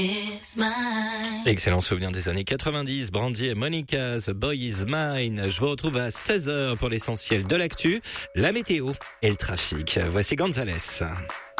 Excellent souvenir des années 90, Brandy et Monica, The Boy Is Mine. Je vous retrouve à 16h pour l'essentiel de l'actu, la météo et le trafic. Voici Gonzalez.